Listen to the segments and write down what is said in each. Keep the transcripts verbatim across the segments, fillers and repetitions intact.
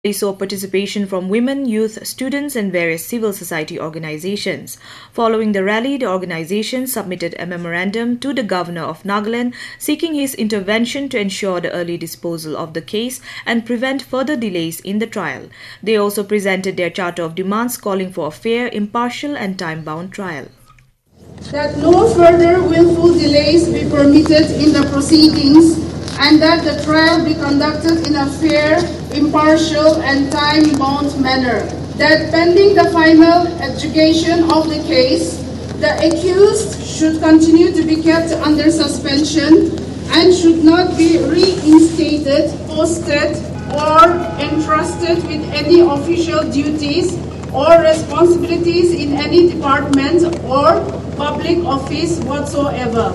They saw participation from women, youth, students and various civil society organizations. Following the rally, the organization submitted a memorandum to the Governor of Nagaland seeking his intervention to ensure the early disposal of the case and prevent further delays in the trial. They also presented their charter of demands calling for a fair, impartial and time-bound trial. That no further willful delays be permitted in the proceedings and that the trial be conducted in a fair, impartial and time-bound manner. That pending the final adjudication of the case, the accused should continue to be kept under suspension and should not be reinstated, posted or entrusted with any official duties or responsibilities in any department or public office whatsoever.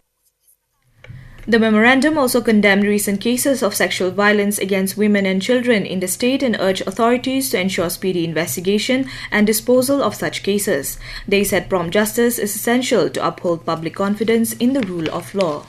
The memorandum also condemned recent cases of sexual violence against women and children in the state and urged authorities to ensure speedy investigation and disposal of such cases. They said prompt justice is essential to uphold public confidence in the rule of law.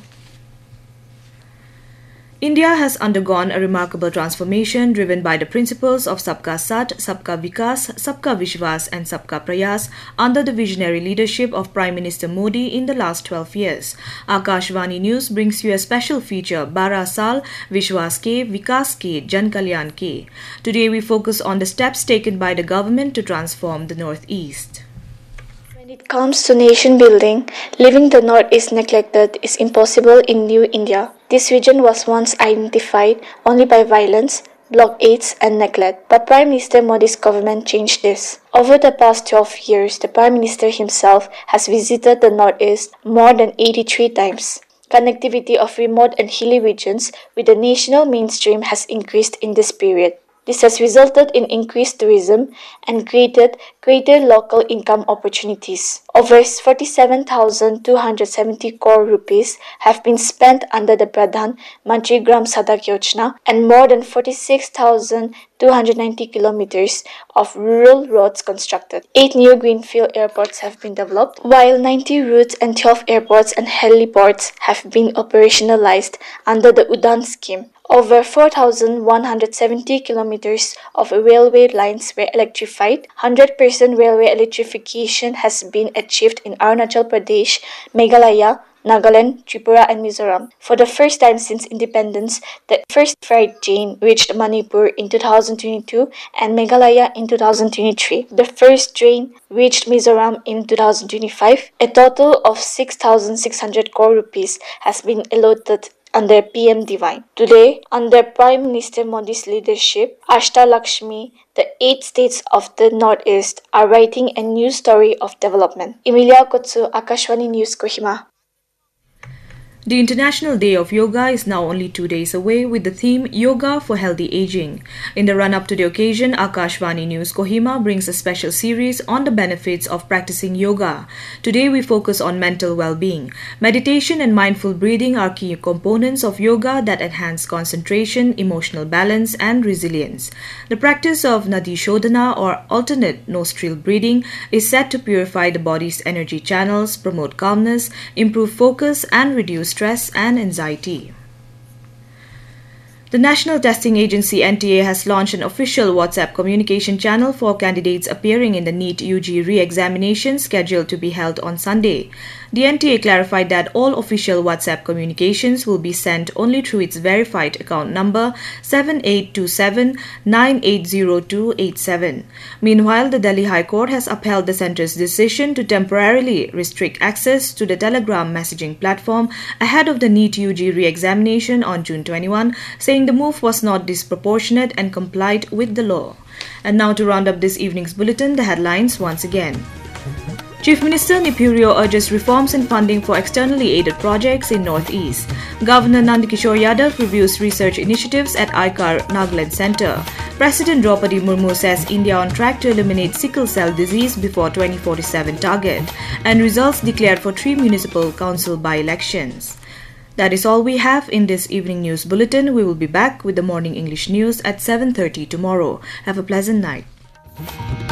India has undergone a remarkable transformation driven by the principles of Sabka Saath, Sabka Vikas, Sabka Vishwas and Sabka Prayas under the visionary leadership of Prime Minister Modi in the last twelve years. Akashvani News brings you a special feature, Bara Saal, Vishwas Ke, Vikas Ke, Jan Kalyan Ke. Today we focus on the steps taken by the government to transform the Northeast. When it comes to nation building, leaving the Northeast neglected is impossible in New India. This region was once identified only by violence, blockades and neglect, but Prime Minister Modi's government changed this. Over the past twelve years, the Prime Minister himself has visited the Northeast more than eighty-three times. Connectivity of remote and hilly regions with the national mainstream has increased in this period. This has resulted in increased tourism and created greater local income opportunities. Over forty-seven thousand two hundred seventy crore rupees have been spent under the Pradhan Mantri Gram Sadak Yojana and more than forty-six thousand two hundred ninety kilometers of rural roads constructed. Eight new greenfield airports have been developed, while ninety routes and twelve airports and heliports have been operationalized under the Udan scheme. Over four thousand one hundred seventy kilometers of railway lines were electrified. one hundred percent railway electrification has been achieved in Arunachal Pradesh, Meghalaya, Nagaland, Tripura and Mizoram. For the first time since independence, the first freight train reached Manipur in two thousand twenty-two and Meghalaya in two thousand twenty-three. The first train reached Mizoram in two thousand twenty-five. A total of six thousand six hundred crore rupees has been allotted under P M Divine. Today, under Prime Minister Modi's leadership, Ashtalakshmi, the eight states of the Northeast are writing a new story of development. Emilia Kotsu, Akashvani News, Kohima. The International Day of Yoga is now only two days away with the theme Yoga for Healthy Aging. In the run-up to the occasion, Akashvani News Kohima brings a special series on the benefits of practicing yoga. Today we focus on mental well-being. Meditation and mindful breathing are key components of yoga that enhance concentration, emotional balance and resilience. The practice of Nadi Shodhana or alternate nostril breathing is said to purify the body's energy channels, promote calmness, improve focus and reduce stress and anxiety. The National Testing Agency N T A has launched an official WhatsApp communication channel for candidates appearing in the NEET U G re-examination scheduled to be held on Sunday. The N T A clarified that all official WhatsApp communications will be sent only through its verified account number seven eight two seven nine eight zero two eight seven. Meanwhile, the Delhi High Court has upheld the centre's decision to temporarily restrict access to the Telegram messaging platform ahead of the NEET U G re-examination on June twenty-first, saying the move was not disproportionate and complied with the law. And now to round up this evening's bulletin, the headlines once again. Chief Minister Nipurio urges reforms in funding for externally aided projects in Northeast. Governor Nandakishore Yadav reviews research initiatives at I C A R Nagaland Centre. President Draupadi Murmu says India on track to eliminate sickle cell disease before twenty forty-seven target. And results declared for three municipal council by-elections. That is all we have in this evening news bulletin. We will be back with the morning English news at seven thirty tomorrow. Have a pleasant night.